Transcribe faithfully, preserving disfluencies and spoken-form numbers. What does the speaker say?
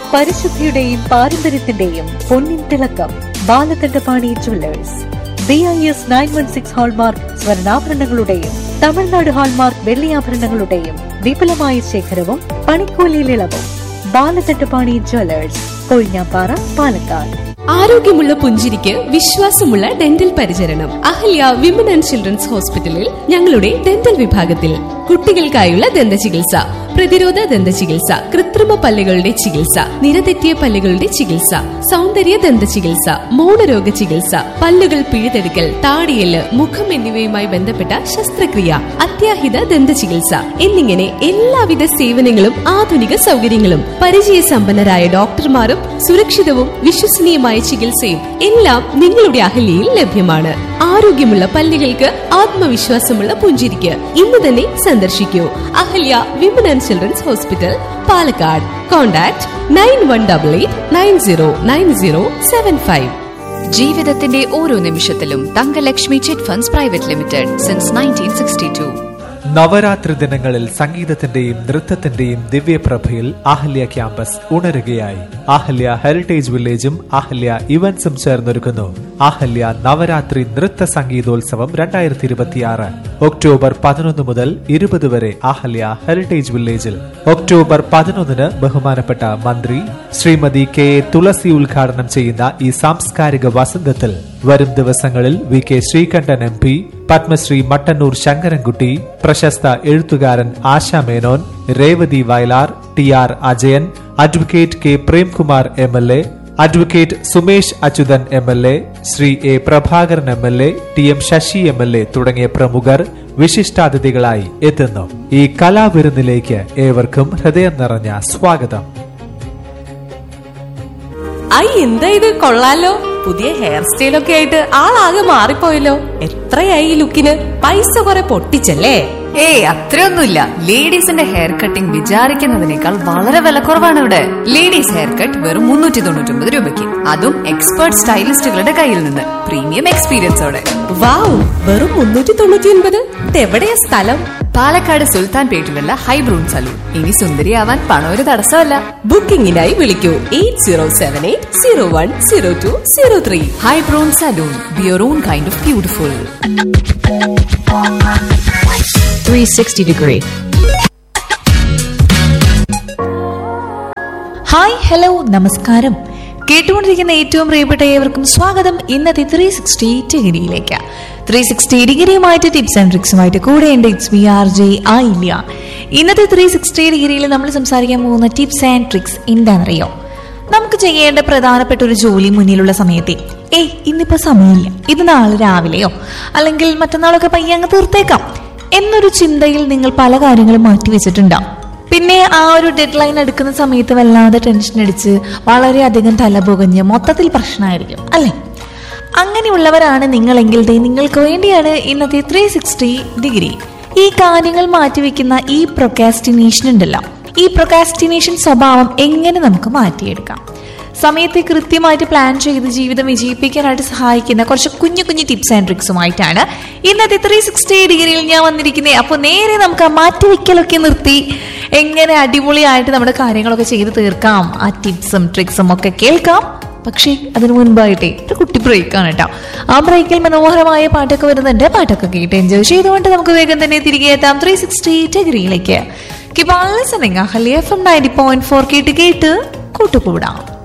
പരിശുദ്ധിയുടെയും പാരമ്പര്യത്തിന്റെയും പൊന്നിൻ തിളക്കം. Balakandapani Jewellers. B I S nine one six hallmark സ്വർണ്ണാഭരണങ്ങളുടെയും Tamil Nadu hallmark വെള്ളിയാഭരണങ്ങളുടെയും വിപുലമായ ശേഖരവും പണിക്കൂലിയിൽ ഇളവും. ബാലകണ്ഠപാണി ജ്വല്ലേഴ്സ്, കൊഴിഞ്ഞാപ്പാറ, പാലക്കാട്. ആരോഗ്യമുള്ള പുഞ്ചിരിക്ക് വിശ്വാസമുള്ള ഡെന്റൽ പരിചരണം. അഹല്യ വിമൻ ആൻഡ് ചിൽഡ്രൻസ് ഹോസ്പിറ്റലിൽ ഞങ്ങളുടെ ഡെന്റൽ വിഭാഗത്തിൽ കുട്ടികൾക്കായുള്ള ദന്ത ചികിത്സ, പ്രതിരോധ ദന്ത ചികിത്സ, കൃത്രിമ പല്ലുകളുടെ ചികിത്സ, നിരതെറ്റിയ പല്ലുകളുടെ ചികിത്സ, സൗന്ദര്യ ദന്ത ചികിത്സ, മൗനരോഗ ചികിത്സ, പല്ലുകൾ പിഴുതെടുക്കൽ, താടിയല്, മുഖം എന്നിവയുമായി ബന്ധപ്പെട്ട ശസ്ത്രക്രിയ, അത്യാഹിത ദന്ത ചികിത്സ എന്നിങ്ങനെ എല്ലാവിധ സേവനങ്ങളും ആധുനിക സൗകര്യങ്ങളും പരിചയസമ്പന്നരായ ഡോക്ടർമാരും സുരക്ഷിതവും വിശ്വസനീയമായ ചികിത്സയും എല്ലാം നിങ്ങളുടെ അഹല്യയിൽ ലഭ്യമാണ്. ആരോഗ്യമുള്ള പല്ലുകൾക്ക് ആത്മവിശ്വാസമുള്ള പുഞ്ചിരിക്ക് ഇന്ന് തന്നെ സന്ദർശിക്കൂ. Ahalya women and children's hospital, Palakkad. Contact nine one double eight nine zero nine zero seven five. ജീവിതത്തിന്റെ ഓരോ നിമിഷത്തിലും Thankalakshmi chit funds private limited since nineteen sixty to. Navaratri ദിനങ്ങളിൽ സംഗീതത്തിന്റെയും നൃത്തത്തിന്റെയും ദിവ്യപ്രഭയിൽ അഹല്യ ക്യാമ്പസ് ഉണരുകയായി. അഹല്യ ഹെറിറ്റേജ് വില്ലേജും അഹല്യ ഇവന്റ്സും ചേർന്നൊരുക്കുന്നു അഹല്യ നവരാത്രി നൃത്ത സംഗീതോത്സവം രണ്ടായിരത്തി ഇരുപത്തിയാറ്. ഒക്ടോബർ പതിനൊന്ന് മുതൽ ഇരുപത് വരെ അഹല്യ ഹെറിറ്റേജ് വില്ലേജിൽ. ഒക്ടോബർ പതിനൊന്നിന് ബഹുമാനപ്പെട്ട മന്ത്രി ശ്രീമതി കെ എ തുളസി ഉദ്ഘാടനം ചെയ്യുന്ന ഈ സാംസ്കാരിക വസന്തത്തിൽ വരും ദിവസങ്ങളിൽ V K Sreekandan M P, Padmashri Mattannur Sankarankutty, പ്രശസ്ത എഴുത്തുകാരൻ ASHA Menon, Revathi Vayalar, T R Ajayan, advocate K Premkumar M L A, advocate Sumesh Achuthan M L A, Shri A Prabhakaran M L A, T M Sasi M L A തുടങ്ങിയ പ്രമുഖർ വിശിഷ്ടാതിഥികളായി എത്തുന്നു. ഈ കലാവിരുന്നിലേക്ക് ഏവർക്കും ഹൃദയം നിറഞ്ഞ സ്വാഗതം. ഐ എന്താ ഇത്, കൊള്ളാലോ. പുതിയ ഹെയർ സ്റ്റൈലൊക്കെ ആയിട്ട് ആളാകെ മാറിപ്പോയല്ലോ. എത്രയായി ഈ ലുക്കിന്? പൈസ കുറെ പൊട്ടിച്ചല്ലേ? ഏയ് അത്രയൊന്നുമില്ല. ലേഡീസിന്റെ ഹെയർ കട്ടിംഗ് വിചാരിക്കുന്നതിനേക്കാൾ വളരെ വിലക്കുറവാണ് ഇവിടെ. ലേഡീസ് ഹെയർ കട്ട് വെറും മുന്നൂറ്റി തൊണ്ണൂറ്റി ഒമ്പത് രൂപയ്ക്ക്, അതും എക്സ്പേർട്ട് സ്റ്റൈലിസ്റ്റുകളുടെ കയ്യിൽ നിന്ന്, പ്രീമിയം എക്സ്പീരിയൻസോടെ. വാവ്, വെറും മുന്നൂറ്റി തൊണ്ണൂറ്റി ഒൻപത്. എവിടെയാ സ്ഥലം? പാലക്കാട് സുൽത്താൻ പേട്ടിലുള്ള ഹൈബ്രൂൺ സലൂൺ. ഇനി സുന്ദരിയാവാൻ പണം ഒരു തടസ്സമല്ല. ബുക്കിംഗിനായി വിളിക്കൂ eight zero seven eight zero one zero to zero three. ഹൈബ്രൂൺ salon, your own kind of beautiful. three sixty degree. Hi, hello, നമസ്കാരം. കേട്ടുകൊണ്ടിരിക്കുന്ന ഏറ്റവും പ്രിയപ്പെട്ട ഏവർക്കും സ്വാഗതം ഇന്നത്തെ three sixty ഡിഗ്രിയിലേക്ക്. Three sixty ഡിഗ്രിയുമായിട്ട് tips and ട്രിക്സുമായിട്ട് കൂടെ ഉണ്ട് ഇറ്റ്സ് വി ആർ ജെ ആയില്ല. ഇന്നത്തെ ത്രീ സിക്സ്റ്റി ഡിഗ്രിയിൽ നമ്മൾ സംസാരിക്കാൻ പോകുന്ന ടിപ്സ് ആൻഡ് ട്രിക്സ് എന്താണെന്നറിയോ? നമുക്ക് ചെയ്യേണ്ട പ്രധാനപ്പെട്ട ഒരു ജോലി മുന്നിലുള്ള സമയത്തെ ഏയ് ഇന്നിപ്പോ സമയമില്ല, ഇത് നാളെ രാവിലെയോ അല്ലെങ്കിൽ മറ്റന്നാളൊക്കെ പയ്യെ അങ്ങ് തീർത്തേക്കാം എന്നൊരു ചിന്തയിൽ നിങ്ങൾ പല കാര്യങ്ങളും മാറ്റിവെച്ചിട്ടുണ്ടാവും. പിന്നെ ആ ഒരു ഡെഡ് ലൈൻ എടുക്കുന്ന സമയത്ത് വല്ലാതെ ടെൻഷൻ അടിച്ച് വളരെയധികം തലപുകഞ്ഞ് മൊത്തത്തിൽ പ്രശ്നമായിരിക്കും അല്ലെ? അങ്ങനെയുള്ളവരാണ് നിങ്ങളെങ്കിൽ നിങ്ങൾക്ക് വേണ്ടിയാണ് ഇന്നത്തെ ത്രീ സിക്സ്റ്റി ഡിഗ്രി. ഈ കാര്യങ്ങൾ മാറ്റിവെക്കുന്ന ഈ പ്രൊക്കാസ്റ്റിനേഷൻ ഉണ്ടല്ലോ, ഈ പ്രൊക്കാസ്റ്റിനേഷൻ സ്വഭാവം എങ്ങനെ നമുക്ക് മാറ്റിയെടുക്കാം? സമയത്തെ കൃത്യമായിട്ട് പ്ലാൻ ചെയ്ത് ജീവിതം വിജയിപ്പിക്കാനായിട്ട് സഹായിക്കുന്ന കുറച്ച് കുഞ്ഞു കുഞ്ഞു ടിപ്സ് ആൻഡ് ട്രിക്സുമായിട്ടാണ് ഇന്നത്തെ ത്രീ സിക്സ്റ്റി ഡിഗ്രിയിൽ ഞാൻ വന്നിരിക്കുന്നത്. അപ്പോൾ നേരെ നമുക്ക് ആ മാറ്റിവെക്കലൊക്കെ നിർത്തി എങ്ങനെ അടിപൊളിയായിട്ട് നമ്മുടെ കാര്യങ്ങളൊക്കെ ചെയ്ത് തീർക്കാം, ആ ടിപ്സും ട്രിക്സും ഒക്കെ കേൾക്കാം. പക്ഷേ അതിനു മുൻപായിട്ടേ ഒരു കുട്ടി ബ്രേക്കാണ് കേട്ടോ. ആ ബ്രേക്കിൽ മനോഹരമായ പാട്ടൊക്കെ വരുന്നുണ്ട്. പാട്ടൊക്കെ കേട്ട് എൻജോയ് ചെയ്തുകൊണ്ട് നമുക്ക് വേഗം തന്നെ തിരികെ എത്താം three sixty ഡിഗ്രിയിലേക്ക്. Keep on listening Ahalya F M ninety point four കേട്ട് കേട്ട് കൂട്ടുകൂടാം.